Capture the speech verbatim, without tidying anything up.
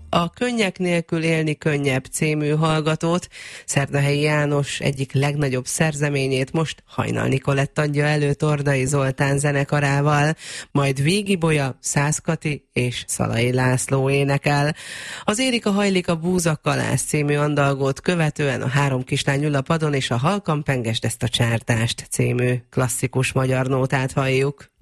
A Könnyek nélkül élni könnyebb című hallgatót, Szerdahelyi János egyik legnagyobb szerzeményét most Hajnal Nikolett adja elő Tordai Zoltán zenekarával, majd Vígi Bolya, Szász Kati és Szalai László énekel. Az Érika hajlik a búza kalász című andalgót követően a Három kislány ül a padon és a Halkan pengesd ezt a csártást című klasszikus magyar nótát halljuk.